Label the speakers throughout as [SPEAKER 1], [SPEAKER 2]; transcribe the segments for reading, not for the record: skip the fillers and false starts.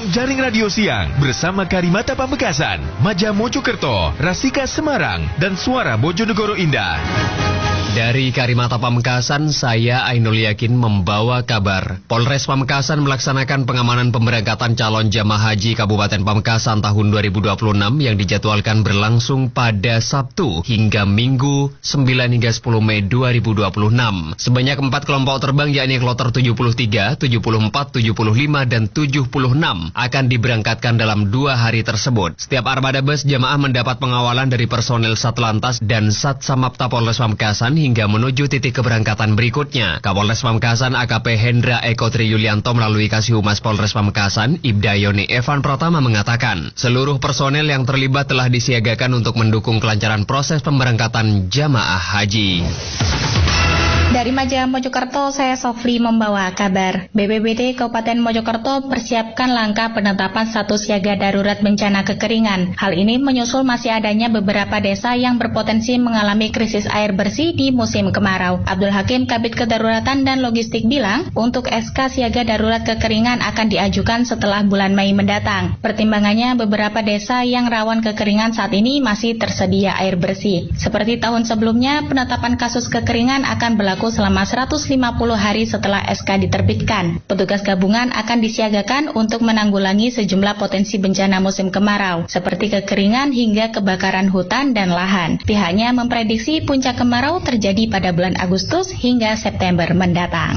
[SPEAKER 1] program Jaring Radio Siang bersama Karimata Pamekasan, Maja Mojokerto, Rasika Semarang, dan Suara Bojonegoro Indah.
[SPEAKER 2] Dari Karimata Pamekasan, saya Ainul Yakin membawa kabar. Polres Pamekasan melaksanakan pengamanan pemberangkatan calon jamaah haji Kabupaten Pamekasan tahun 2026 yang dijadwalkan berlangsung pada Sabtu hingga Minggu 9 hingga 10 Mei 2026. Sebanyak 4 kelompok terbang yakni kloter 73, 74, 75, dan 76 akan diberangkatkan dalam 2 hari tersebut. Setiap armada bus jamaah mendapat pengawalan dari personil Satlantas dan Satsamapta Polres Pamekasan hingga menuju titik keberangkatan berikutnya. Kapolres Pamekasan AKP Hendra Eko Tri Yulianto melalui Kasih Humas Polres Pamekasan Ibda Yoni Evan Pratama mengatakan, seluruh personel yang terlibat telah disiagakan untuk mendukung kelancaran proses pemberangkatan jamaah haji.
[SPEAKER 3] Dari Maja Mojokerto, saya Sofli membawa kabar. BPBD Kabupaten Mojokerto persiapkan langkah penetapan status siaga darurat bencana kekeringan. Hal ini menyusul masih adanya beberapa desa yang berpotensi mengalami krisis air bersih di musim kemarau. Abdul Hakim, Kabid Kedaruratan dan Logistik bilang, untuk SK siaga darurat kekeringan akan diajukan setelah bulan Mei mendatang. Pertimbangannya, beberapa desa yang rawan kekeringan saat ini masih tersedia air bersih. Seperti tahun sebelumnya, penetapan kasus kekeringan akan berlaku selama 150 hari setelah SK diterbitkan. Petugas gabungan akan disiagakan untuk menanggulangi sejumlah potensi bencana musim kemarau, seperti kekeringan hingga kebakaran hutan dan lahan. Pihaknya memprediksi puncak kemarau terjadi pada bulan Agustus hingga September mendatang.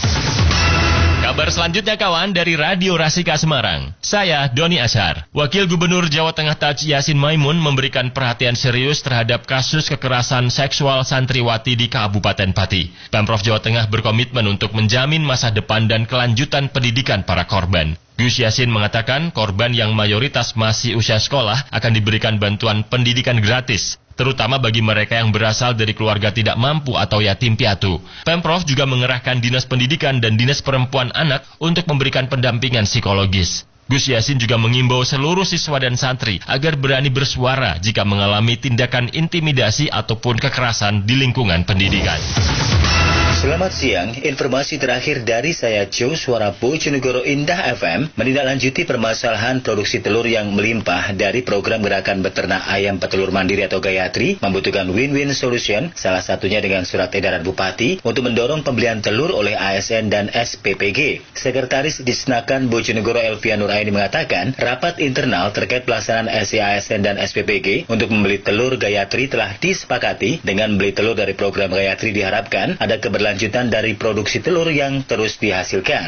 [SPEAKER 4] Kabar selanjutnya kawan dari Radio Rasika Semarang. Saya Doni Ashar. Wakil Gubernur Jawa Tengah Taj Yasin Maimun memberikan perhatian serius terhadap kasus kekerasan seksual santriwati di Kabupaten Pati. Pemprov Jawa Tengah berkomitmen untuk menjamin masa depan dan kelanjutan pendidikan para korban. Gus Yasin mengatakan korban yang mayoritas masih usia sekolah akan diberikan bantuan pendidikan gratis, terutama bagi mereka yang berasal dari keluarga tidak mampu atau yatim piatu. Pemprov juga mengerahkan Dinas Pendidikan dan Dinas Perempuan Anak untuk memberikan pendampingan psikologis. Gus Yasin juga mengimbau seluruh siswa dan santri agar berani bersuara jika mengalami tindakan intimidasi ataupun kekerasan di lingkungan pendidikan.
[SPEAKER 5] Selamat siang, informasi terakhir dari saya Joe Suara Bojonegoro Indah FM menindaklanjuti permasalahan produksi telur yang melimpah dari program gerakan beternak ayam petelur mandiri atau Gayatri membutuhkan win-win solution, salah satunya dengan surat edaran Bupati untuk mendorong pembelian telur oleh ASN dan SPPG. Sekretaris Disnakan Bojonegoro Elvia Nuraini mengatakan, rapat internal terkait pelaksanaan SCASN dan SPPG untuk membeli telur Gayatri telah disepakati. Dengan beli telur dari program Gayatri diharapkan ada keberlanjutan dari produksi telur yang terus dihasilkan.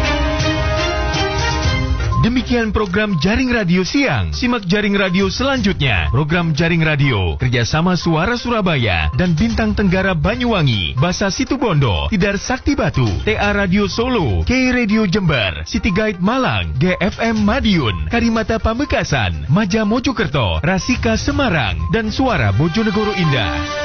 [SPEAKER 1] Demikian program Jaring Radio Siang. Simak Jaring Radio selanjutnya. Program Jaring Radio kerjasama Suara Surabaya dan Bintang Tenggara Banyuwangi, Basa Situbondo, Tidar Sakti Batu, TA Radio Solo, K Radio Jember, City Guide Malang, GFM Madiun, Karimata Pamekasan, Maja Mojokerto, Rasika Semarang, dan Suara Bojonegoro Indah.